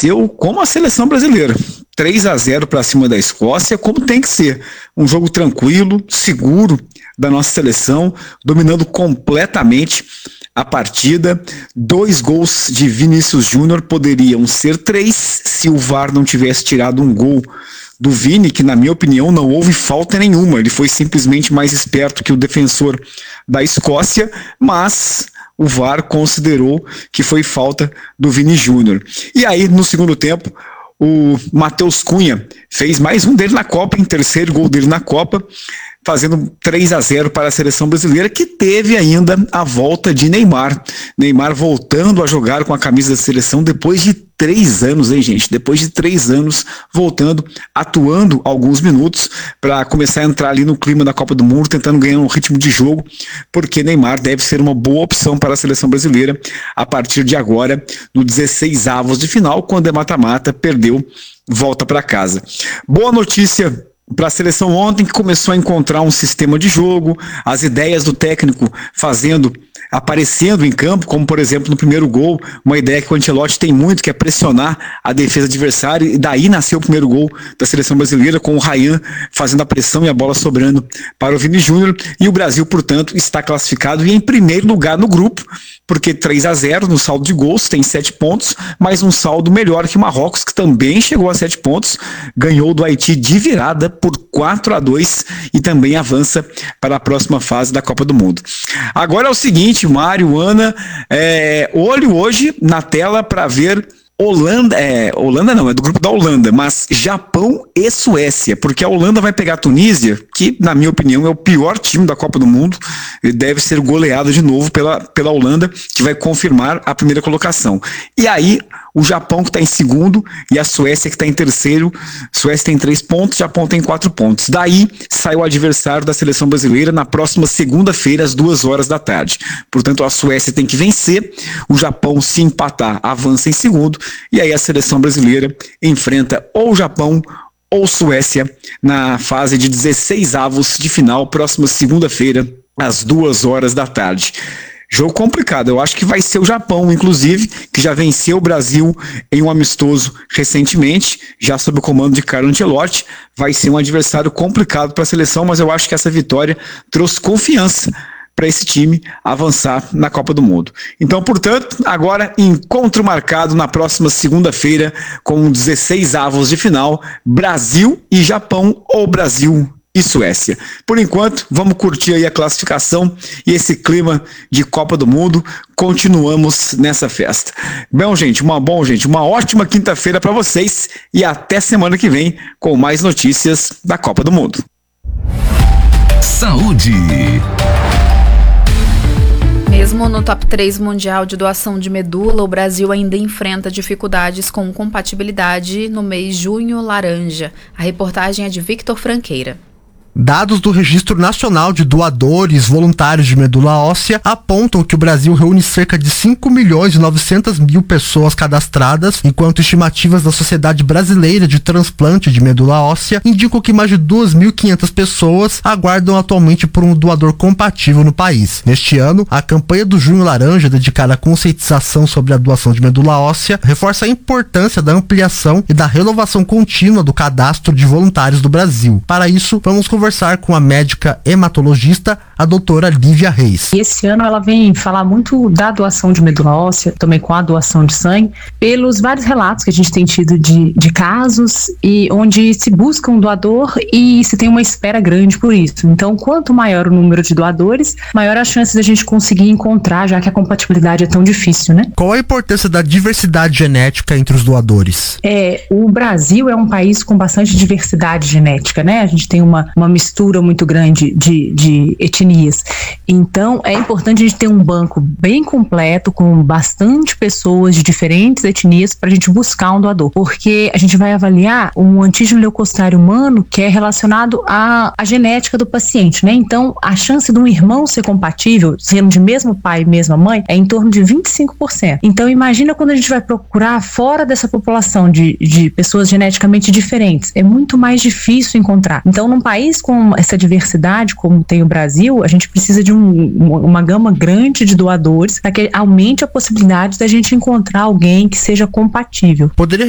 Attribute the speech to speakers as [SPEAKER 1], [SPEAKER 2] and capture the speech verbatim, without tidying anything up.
[SPEAKER 1] venceu como a seleção brasileira. três a zero para cima da Escócia, como tem que ser. Um jogo tranquilo, seguro da nossa seleção, dominando completamente a partida. Dois gols de Vinícius Júnior poderiam ser três se o V A R não tivesse tirado um gol do Vini, que na minha opinião não houve falta nenhuma. Ele foi simplesmente mais esperto que o defensor da Escócia, mas o V A R considerou que foi falta do Vini Júnior. E aí, no segundo tempo, o Matheus Cunha fez mais um dele na Copa, em terceiro gol dele na Copa, fazendo três a zero para a seleção brasileira, que teve ainda a volta de Neymar. Neymar voltando a jogar com a camisa da seleção depois de três anos, hein, gente? Depois de três anos, voltando, atuando alguns minutos para começar a entrar ali no clima da Copa do Mundo, tentando ganhar um ritmo de jogo, porque Neymar deve ser uma boa opção para a seleção brasileira a partir de agora, no dezesseis avos de final, quando é mata-mata, perdeu, volta para casa. Boa notícia para a seleção ontem, que começou a encontrar um sistema de jogo, as ideias do técnico fazendo, aparecendo em campo, como por exemplo no primeiro gol, uma ideia que o Ancelotti tem muito, que é pressionar a defesa adversária, e daí nasceu o primeiro gol da seleção brasileira, com o Ryan fazendo a pressão e a bola sobrando para o Vini Júnior, e o Brasil, portanto, está classificado e em primeiro lugar no grupo, porque três a zero no saldo de gols, tem sete pontos, mas um saldo melhor que o Marrocos, que também chegou a sete pontos, ganhou do Haiti de virada por quatro a dois e também avança para a próxima fase da Copa do Mundo. Agora é o seguinte, Mário, Ana, é, olho hoje na tela para ver Holanda, é, Holanda não, é do grupo da Holanda, mas Japão e Suécia, porque a Holanda vai pegar a Tunísia, que na minha opinião é o pior time da Copa do Mundo, e deve ser goleado de novo pela, pela Holanda, que vai confirmar a primeira colocação. E aí, o Japão que está em segundo e a Suécia que está em terceiro. Suécia tem três pontos, Japão tem quatro pontos. Daí sai o adversário da seleção brasileira na próxima segunda-feira, às duas horas da tarde. Portanto, a Suécia tem que vencer, o Japão, se empatar, avança em segundo, e aí a seleção brasileira enfrenta ou o Japão ou Suécia na fase de dezesseis avos de final, próxima segunda-feira, às duas horas da tarde. Jogo complicado, eu acho que vai ser o Japão, inclusive, que já venceu o Brasil em um amistoso recentemente, já sob o comando de Carlo Ancelotti. Vai ser um adversário complicado para a seleção, mas eu acho que essa vitória trouxe confiança para esse time avançar na Copa do Mundo. Então, portanto, agora encontro marcado na próxima segunda-feira com dezesseis avos de final, Brasil e Japão ou Brasil e Suécia. Por enquanto, vamos curtir aí a classificação e esse clima de Copa do Mundo. Continuamos nessa festa. Bom, gente, uma bom, gente, uma ótima quinta-feira para vocês e até semana que vem com mais notícias da Copa do Mundo.
[SPEAKER 2] Saúde.
[SPEAKER 3] Mesmo no top três mundial de doação de medula, o Brasil ainda enfrenta dificuldades com compatibilidade no mês junho laranja. A reportagem é de Victor Franqueira.
[SPEAKER 4] Dados do Registro Nacional de Doadores Voluntários de Medula Óssea apontam que o Brasil reúne cerca de cinco milhões e novecentas mil pessoas cadastradas, enquanto estimativas da Sociedade Brasileira de Transplante de Medula Óssea indicam que mais de duas mil e quinhentas pessoas aguardam atualmente por um doador compatível no país. Neste ano, a campanha do Junho Laranja, dedicada à conscientização sobre a doação de medula óssea, reforça a importância da ampliação e da renovação contínua do cadastro de voluntários do Brasil. Para isso, vamos conversar conversar com a médica hematologista, a doutora Lívia Reis.
[SPEAKER 5] E esse ano ela vem falar muito da doação de medula óssea, também com a doação de sangue, pelos vários relatos que a gente tem tido de, de casos e onde se busca um doador e se tem uma espera grande por isso. Então, quanto maior o número de doadores, maior a chance da gente conseguir encontrar, já que a compatibilidade é tão difícil, né?
[SPEAKER 4] Qual a importância da diversidade genética entre os doadores?
[SPEAKER 5] É, o Brasil é um país com bastante diversidade genética, né? A gente tem uma, uma mistura muito grande de, de etnias. Então, é importante a gente ter um banco bem completo, com bastante pessoas de diferentes etnias, para a gente buscar um doador. Porque a gente vai avaliar um antígeno leucocitário humano que é relacionado à, à genética do paciente, né? Então, a chance de um irmão ser compatível, sendo de mesmo pai e mesma mãe, é em torno de vinte e cinco por cento. Então, imagina quando a gente vai procurar fora dessa população de, de pessoas geneticamente diferentes. É muito mais difícil encontrar. Então, num país com essa diversidade, como tem o Brasil, a gente precisa de um, uma gama grande de doadores para que aumente a possibilidade da gente encontrar alguém que seja compatível.
[SPEAKER 4] Poderia